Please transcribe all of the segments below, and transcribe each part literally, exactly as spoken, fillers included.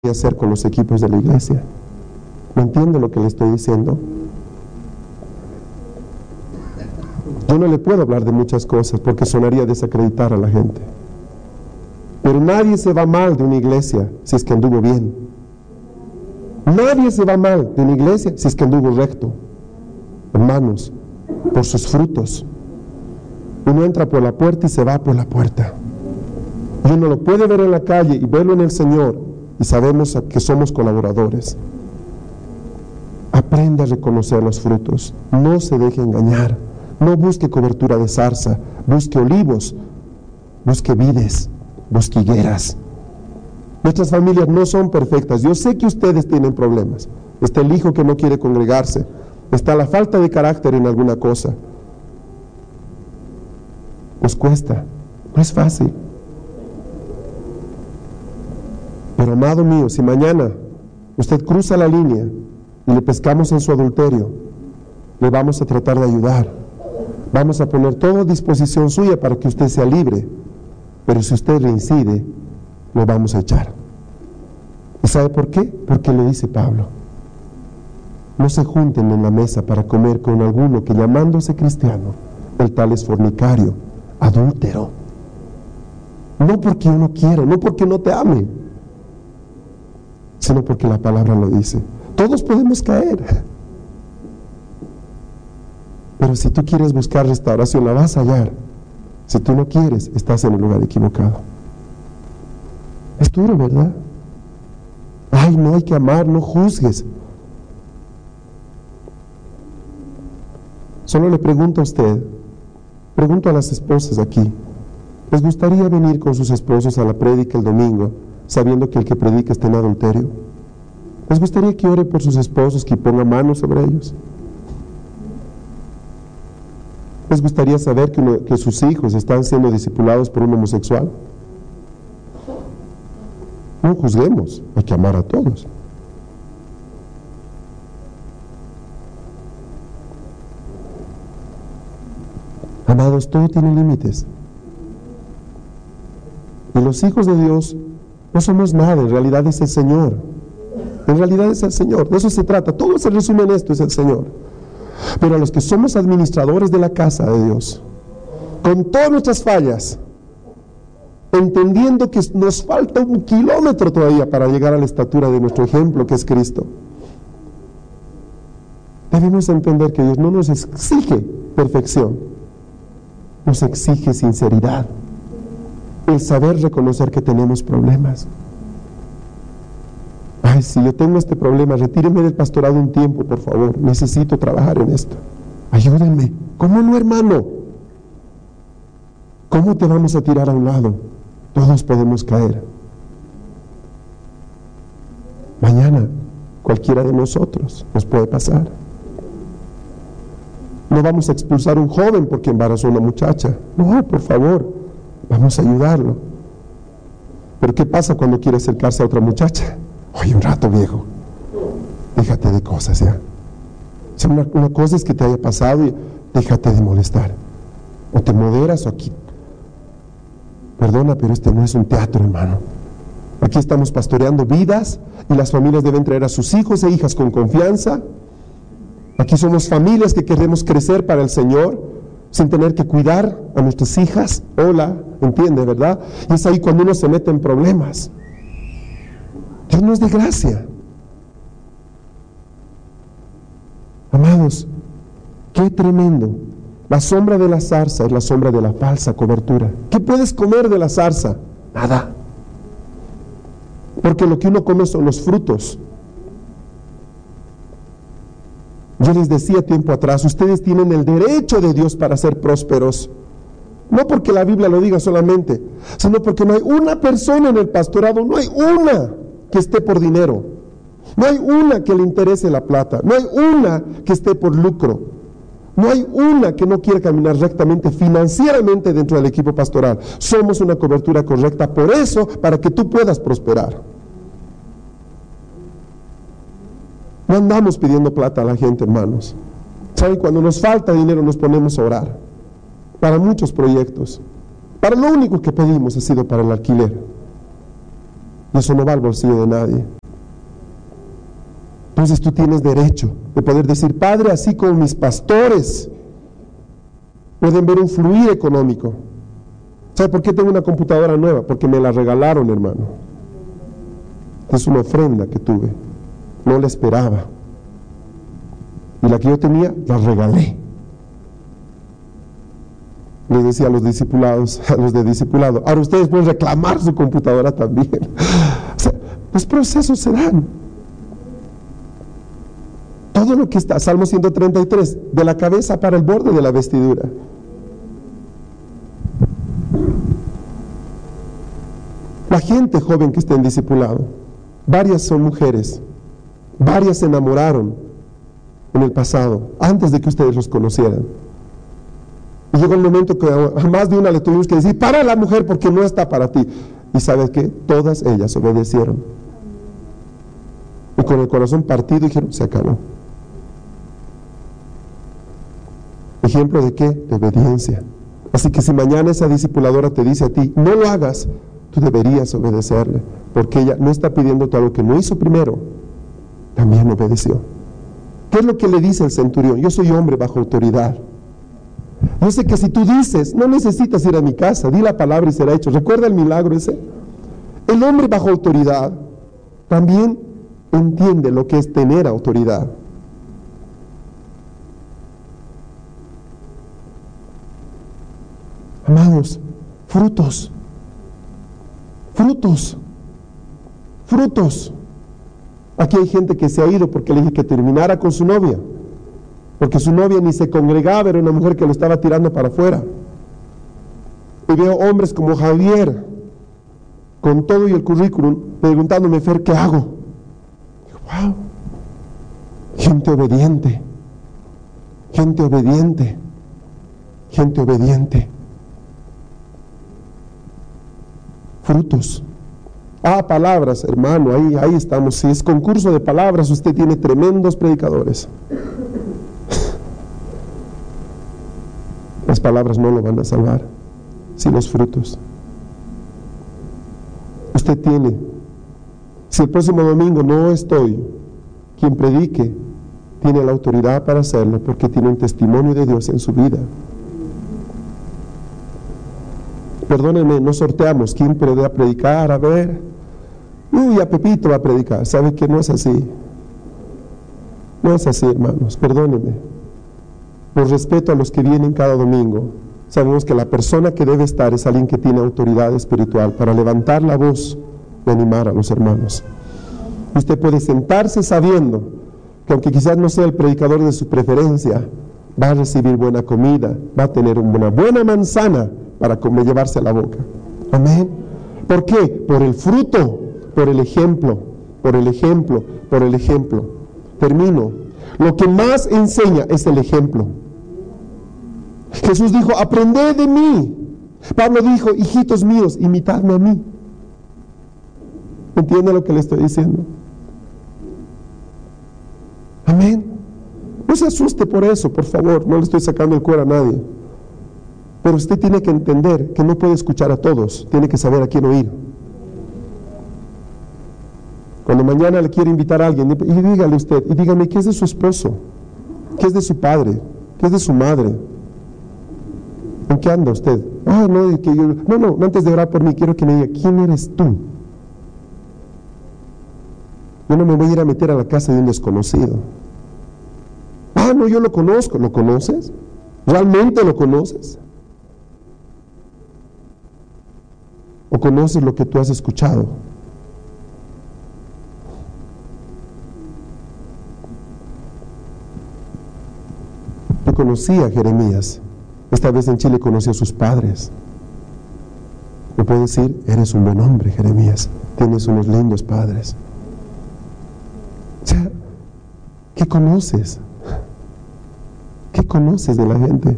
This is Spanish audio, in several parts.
hacer con los equipos de la iglesia. ¿Me entiende lo que le estoy diciendo? Yo no le puedo hablar de muchas cosas porque sonaría desacreditar a la gente. Pero nadie se va mal de una iglesia si es que anduvo bien. Nadie se va mal de una iglesia si es que anduvo recto. Hermanos, por sus frutos. Uno entra por la puerta y se va por la puerta. Y uno lo puede ver en la calle y verlo en el Señor. Y sabemos que somos colaboradores. Aprenda a reconocer los frutos. No se deje engañar. No busque cobertura de zarza. Busque olivos. Busque vides. Busque higueras. Nuestras familias no son perfectas. Yo sé que ustedes tienen problemas. Está el hijo que no quiere congregarse. Está la falta de carácter en alguna cosa. Nos cuesta. No es fácil. Pero amado mío, si mañana usted cruza la línea y le pescamos en su adulterio, le vamos a tratar de ayudar. Vamos a poner todo a disposición suya para que usted sea libre. Pero si usted reincide, lo vamos a echar. ¿Y sabe por qué? Porque lo dice Pablo. No se junten en la mesa para comer con alguno que, llamándose cristiano, el tal es fornicario, adúltero. No porque uno quiera, no porque no te ame, sino porque la palabra lo dice. Todos podemos caer. Pero si tú quieres buscar restauración, la vas a hallar. Si tú no quieres, estás en el lugar equivocado. Es duro, ¿verdad? Ay, no hay que amar, no juzgues. Solo le pregunto a usted, pregunto a las esposas aquí, ¿les gustaría venir con sus esposos a la prédica el domingo, sabiendo que el que predica está en adulterio? ¿Les gustaría que ore por sus esposos, que ponga manos sobre ellos? ¿Les gustaría saber que, uno, que sus hijos están siendo discipulados por un homosexual? No juzguemos, hay que amar a todos. Amados, todo tiene límites. Y los hijos de Dios no somos nada, en realidad es el Señor. En realidad es el Señor, de eso se trata. Todo se resume en esto, es el Señor. Pero a los que somos administradores de la casa de Dios, con todas nuestras fallas, entendiendo que nos falta un kilómetro todavía para llegar a la estatura de nuestro ejemplo, que es Cristo, debemos entender que Dios no nos exige perfección, nos exige sinceridad, el saber reconocer que tenemos problemas. Ay, si yo tengo este problema, retíreme del pastorado un tiempo, por favor. Necesito trabajar en esto. Ayúdenme. ¿Cómo no, hermano? ¿Cómo te vamos a tirar a un lado? Todos podemos caer. Mañana, cualquiera de nosotros nos puede pasar. No vamos a expulsar a un joven porque embarazó a una muchacha. No, por favor, vamos a ayudarlo. Pero ¿qué pasa cuando quiere acercarse a otra muchacha? Oye, un rato, viejo, déjate de cosas ya. O sea, una, una cosa es que te haya pasado y déjate de molestar. O te moderas o aquí. Perdona, pero este no es un teatro, hermano. Aquí estamos pastoreando vidas y las familias deben traer a sus hijos e hijas con confianza. Aquí somos familias que queremos crecer para el Señor sin tener que cuidar a nuestras hijas. Hola, entiende, ¿verdad? Y es ahí cuando uno se mete en problemas. Dios nos dé gracia. Amados, qué tremendo. La sombra de la zarza es la sombra de la falsa cobertura. ¿Qué puedes comer de la zarza? Nada. Porque lo que uno come son los frutos. Yo les decía tiempo atrás, ustedes tienen el derecho de Dios para ser prósperos. No porque la Biblia lo diga solamente, sino porque no hay una persona en el pastorado, no hay una que esté por dinero, no hay una que le interese la plata, no hay una que esté por lucro, no hay una que no quiera caminar rectamente financieramente dentro del equipo pastoral. Somos una cobertura correcta, por eso, para que tú puedas prosperar. No andamos pidiendo plata a la gente, hermanos. ¿Saben? Cuando nos falta dinero nos ponemos a orar para muchos proyectos. Para lo único que pedimos ha sido para el alquiler. Y eso no va al bolsillo de nadie. Entonces tú tienes derecho de poder decir: Padre, así como mis pastores pueden ver un fluir económico. ¿Sabe por qué tengo una computadora nueva? Porque me la regalaron, hermano. Es una ofrenda que tuve. No la esperaba. Y la que yo tenía, la regalé. Les decía a los discipulados, a los de discipulado: ahora ustedes pueden reclamar su computadora también. O sea, los procesos se dan. Todo lo que está, Salmo ciento treinta y tres, de la cabeza para el borde de la vestidura. La gente joven que está en discipulado, varias son mujeres, varias se enamoraron en el pasado, antes de que ustedes los conocieran. Y llegó el momento que a más de una le tuvimos que decir: para la mujer, porque no está para ti. Y ¿sabes qué? Todas ellas obedecieron. Y con el corazón partido dijeron: se acabó. ¿Ejemplo de qué? De obediencia. Así que si mañana esa discipuladora te dice a ti: no lo hagas, tú deberías obedecerle, porque ella no está pidiéndote algo que no hizo primero, también obedeció. ¿Qué es lo que le dice el centurión? Yo soy hombre bajo autoridad. Yo sé que si tú dices: no necesitas ir a mi casa, di la palabra y será hecho. ¿Recuerda el milagro ese? El hombre bajo autoridad también entiende lo que es tener autoridad. Amados, frutos, frutos, frutos. Aquí hay gente que se ha ido porque le dije que terminara con su novia, porque su novia ni se congregaba, era una mujer que lo estaba tirando para afuera. Y veo hombres como Javier, con todo y el currículum, preguntándome: Fer, ¿qué hago? Digo: wow, gente obediente, gente obediente, gente obediente. Frutos. Ah, palabras, hermano, ahí, ahí estamos. Si es concurso de palabras, usted tiene tremendos predicadores. Las palabras no lo van a salvar, sino los frutos. Usted tiene, si el próximo domingo no estoy, quien predique tiene la autoridad para hacerlo, porque tiene un testimonio de Dios en su vida. Perdónenme, no sorteamos quién puede predicar, a ver. Uy, a Pepito va a predicar. ¿Sabe que no es así? No es así, hermanos, perdónenme. Por respeto a los que vienen cada domingo, sabemos que la persona que debe estar es alguien que tiene autoridad espiritual para levantar la voz y animar a los hermanos. Usted puede sentarse sabiendo que aunque quizás no sea el predicador de su preferencia, va a recibir buena comida, va a tener una buena manzana para comer, llevarse a la boca. Amén. ¿Por qué? Por el fruto, por el ejemplo, por el ejemplo, por el ejemplo. Termino. Lo que más enseña es el ejemplo. Jesús dijo: aprended de mí. Pablo dijo: hijitos míos, imitadme a mí. ¿Entiende lo que le estoy diciendo? Amén. No se asuste por eso, por favor, no le estoy sacando el cuero a nadie. Pero usted tiene que entender que no puede escuchar a todos, tiene que saber a quién oír. Cuando mañana le quiere invitar a alguien, y dígale usted, y dígame qué es de su esposo, qué es de su padre, qué es de su madre. ¿En qué anda usted? Ah, no, que yo, no, no, antes de orar por mí, quiero que me diga: ¿quién eres tú? Yo no me voy a ir a meter a la casa de un desconocido. Ah, no, yo lo conozco. ¿Lo conoces? ¿Realmente lo conoces? ¿O conoces lo que tú has escuchado? Yo conocí a Jeremías. Esta vez en Chile conocí a sus padres. Me puedo decir: eres un buen hombre, Jeremías. Tienes unos lindos padres. O sea, ¿qué conoces? ¿Qué conoces de la gente?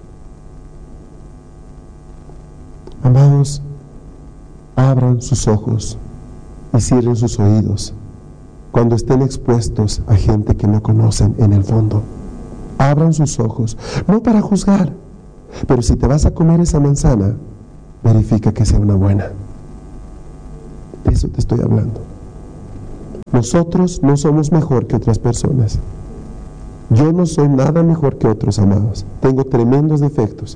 Amados, abran sus ojos y cierren sus oídos cuando estén expuestos a gente que no conocen en el fondo. Abran sus ojos, no para juzgar, pero si te vas a comer esa manzana, verifica que sea una buena. De eso te estoy hablando. Nosotros no somos mejor que otras personas. Yo no soy nada mejor que otros, amados. Tengo tremendos defectos.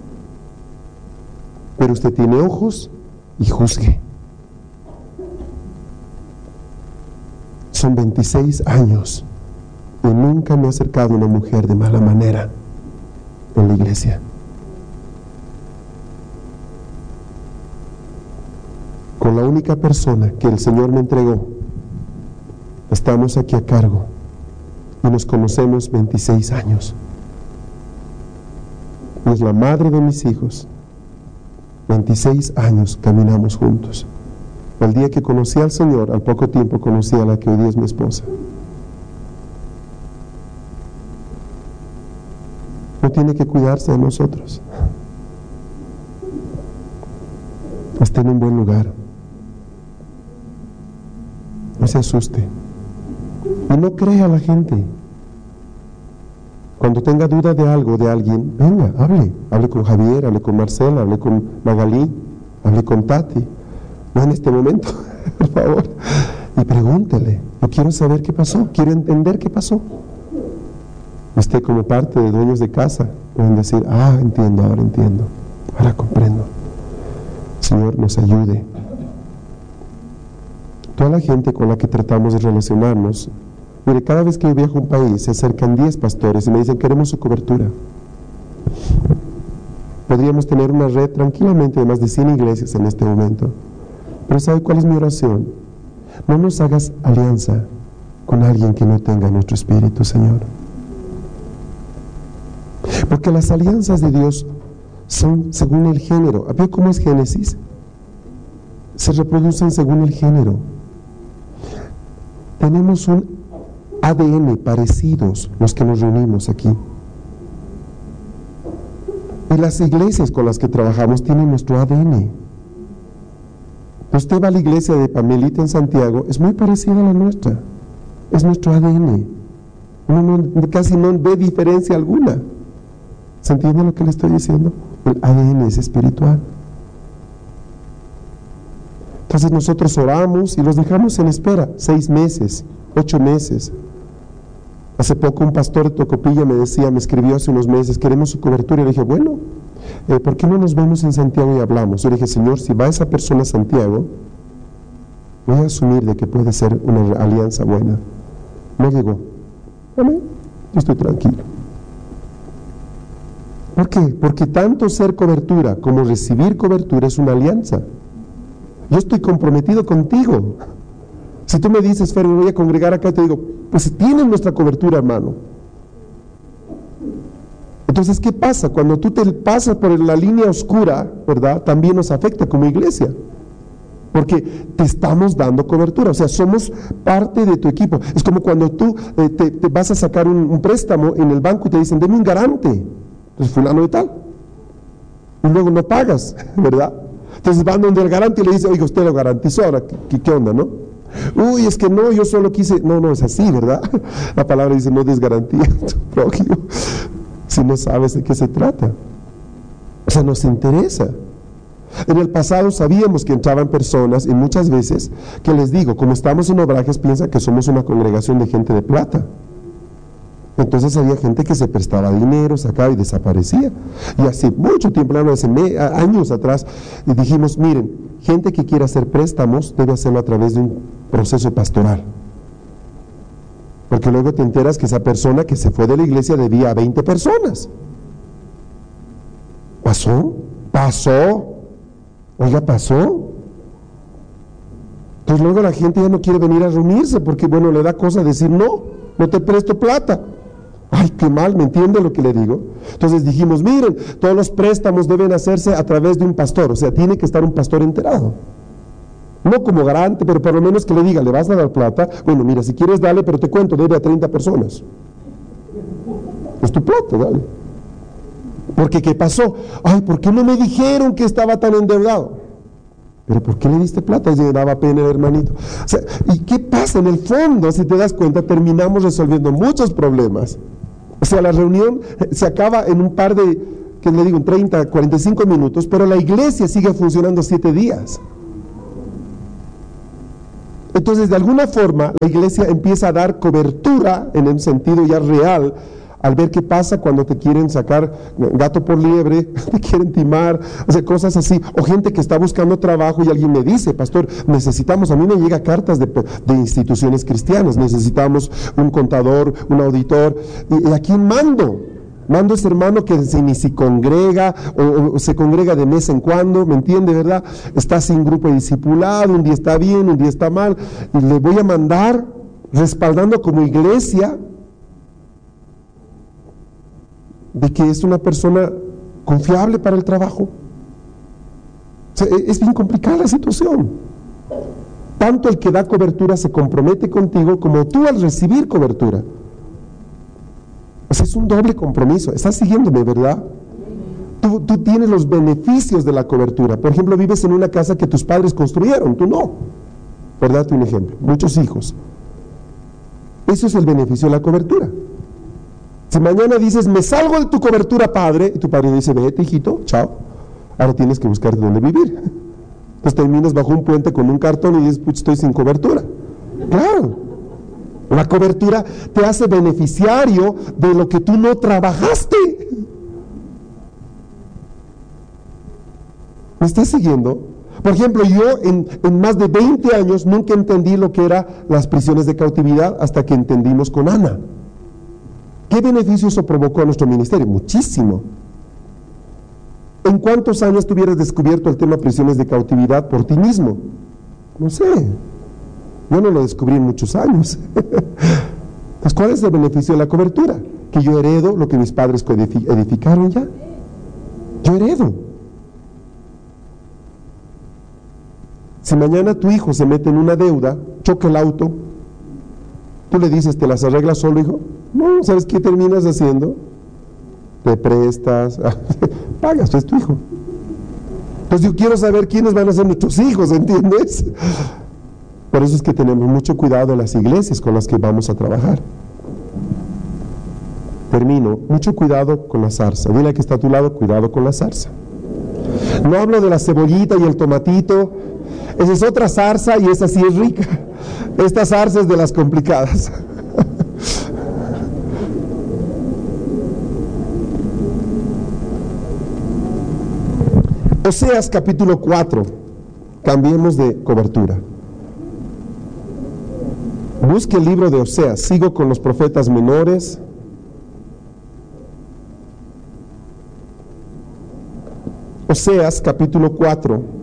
Pero usted tiene ojos y juzgue. Son veintiséis años y nunca me he acercado a una mujer de mala manera en la iglesia. Con la única persona que el Señor me entregó, estamos aquí a cargo y nos conocemos veintiséis años. Es la madre de mis hijos. veintiséis años caminamos juntos. El día que conocí al Señor, al poco tiempo conocí a la que hoy día es mi esposa. No tiene que cuidarse de nosotros. Esté en un buen lugar. No se asuste. Y no crea a la gente. Cuando tenga duda de algo, de alguien, venga, hable. Hable con Javier, hable con Marcela, hable con Magalí, hable con Tati. No en este momento, por favor. Y pregúntele. Yo quiero saber qué pasó. Quiero entender qué pasó. Usted, como parte de dueños de casa, pueden decir, ah, entiendo, ahora entiendo. Ahora comprendo. Señor, nos ayude. Toda la gente con la que tratamos de relacionarnos, mire, cada vez que yo viajo a un país, se acercan diez pastores y me dicen, queremos su cobertura. Podríamos tener una red tranquilamente de más de cien iglesias en este momento. Pero ¿sabe cuál es mi oración? No nos hagas alianza con alguien que no tenga nuestro espíritu, Señor. Porque las alianzas de Dios son según el género. ¿Vio cómo es Génesis? Se reproducen según el género. Tenemos un A D N parecidos los que nos reunimos aquí. Y las iglesias con las que trabajamos tienen nuestro A D N. Usted va a la iglesia de Pamelita en Santiago, es muy parecida a la nuestra. Es nuestro A D N. Uno no, casi no ve diferencia alguna. ¿Se entiende lo que le estoy diciendo? El A D N es espiritual. Entonces nosotros oramos y los dejamos en espera, seis meses, ocho meses. Hace poco un pastor de Tocopilla me decía, me escribió hace unos meses, queremos su cobertura. Y le dije, bueno, eh, ¿por qué no nos vemos en Santiago y hablamos? Yo le dije, Señor, si va esa persona a Santiago, voy a asumir de que puede ser una alianza buena. No llegó. Amén. Yo estoy tranquilo. ¿Por qué? Porque tanto ser cobertura como recibir cobertura es una alianza. Yo estoy comprometido contigo. Si tú me dices, Fer, me voy a congregar acá, te digo, pues tienes nuestra cobertura, hermano. Entonces, ¿qué pasa? Cuando tú te pasas por la línea oscura, ¿verdad? También nos afecta como iglesia. Porque te estamos dando cobertura, o sea, somos parte de tu equipo. Es como cuando tú eh, te, te vas a sacar un, un préstamo en el banco y te dicen, deme un garante. Entonces, fulano de tal. Y luego no pagas, ¿verdad? Entonces van donde el garante y le dice, oiga, usted lo garantizó, ahora, ¿qué, qué onda, no? Uy, es que no, yo solo quise, no, no es así, ¿verdad? La palabra dice, no des garantía a tu prójimo si no sabes de qué se trata. O sea, nos interesa. En el pasado sabíamos que entraban personas y muchas veces, que les digo, como estamos en Obrajes, piensa que somos una congregación de gente de plata. Entonces había gente que se prestaba dinero, sacaba y desaparecía. Y hace mucho tiempo, hace años atrás, dijimos, miren, gente que quiera hacer préstamos debe hacerlo a través de un proceso pastoral. Porque luego te enteras que esa persona que se fue de la iglesia debía a veinte personas. ¿Pasó? ¿Pasó? Oiga, pasó. Entonces luego la gente ya no quiere venir a reunirse porque, bueno, le da cosa decir, no, no te presto plata. Ay, qué mal, ¿me entiende lo que le digo? Entonces dijimos, miren, todos los préstamos deben hacerse a través de un pastor, o sea, tiene que estar un pastor enterado. No como garante, pero por lo menos que le diga, ¿le vas a dar plata? Bueno, mira, si quieres dale, pero te cuento, debe a treinta personas. Es tu plata, dale. Porque, ¿qué pasó? Ay, ¿por qué no me dijeron que estaba tan endeudado? ¿Pero por qué le diste plata? Y le daba pena el hermanito. O sea, ¿y qué pasa? En el fondo, si te das cuenta, terminamos resolviendo muchos problemas. O sea, la reunión se acaba en un par de, ¿qué le digo? En treinta, cuarenta y cinco minutos, pero la iglesia sigue funcionando siete días. Entonces, de alguna forma, la iglesia empieza a dar cobertura en un sentido ya real al ver qué pasa cuando te quieren sacar gato por liebre, te quieren timar, o sea, cosas así. O gente que está buscando trabajo y alguien me dice, pastor, necesitamos, a mí me llegan cartas de, de instituciones cristianas, necesitamos un contador, un auditor, y, y ¿a quién mando? Mando a ese hermano que se, ni se congrega o, o se congrega de vez en cuando, ¿me entiende, verdad? Está sin grupo de discipulado, un día está bien, un día está mal, y le voy a mandar respaldando como iglesia de que es una persona confiable para el trabajo. O sea, es bien complicada la situación. Tanto el que da cobertura se compromete contigo como tú al recibir cobertura. O sea, es un doble compromiso. Estás siguiéndome, ¿verdad? Tú, tú tienes los beneficios de la cobertura. Por ejemplo, vives en una casa que tus padres construyeron, tú no. ¿Verdad? Un ejemplo. Muchos hijos. Eso es el beneficio de la cobertura. Si mañana dices, me salgo de tu cobertura, padre, y tu padre dice, vete, hijito, chao, ahora tienes que buscar dónde vivir. Entonces terminas bajo un puente con un cartón y dices, pues estoy sin cobertura. Claro, la cobertura te hace beneficiario de lo que tú no trabajaste. ¿Me estás siguiendo? Por ejemplo, yo en, en más de veinte años nunca entendí lo que eran las prisiones de cautividad hasta que entendimos con Ana. ¿Qué beneficio eso provocó a nuestro ministerio? Muchísimo. ¿En cuántos años tú hubieras descubierto el tema prisiones de cautividad por ti mismo? No sé. Yo no lo descubrí en muchos años. Entonces, ¿cuál es el beneficio de la cobertura? Que yo heredo lo que mis padres edificaron ya. Yo heredo. Si mañana tu hijo se mete en una deuda, choca el auto, tú le dices, ¿te las arreglas solo, hijo? No, ¿sabes qué terminas haciendo? Te prestas, pagas, es tu hijo. Entonces yo quiero saber quiénes van a ser nuestros hijos, ¿entiendes? Por eso es que tenemos mucho cuidado en las iglesias con las que vamos a trabajar. Termino, mucho cuidado con la zarza. Dile al que está a tu lado, cuidado con la zarza. No hablo de la cebollita y el tomatito, esa es otra zarza y esa sí es rica. Esta zarza es de las complicadas. Oseas capítulo cuatro, cambiemos de cobertura. Busque el libro de Oseas, sigo con los profetas menores. Oseas capítulo cuatro.